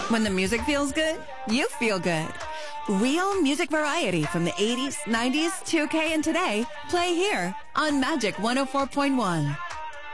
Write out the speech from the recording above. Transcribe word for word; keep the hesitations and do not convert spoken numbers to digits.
When the music feels good, you feel good. Real music variety from the eighties, nineties, two K, and today. Play here on Magic one oh four point one.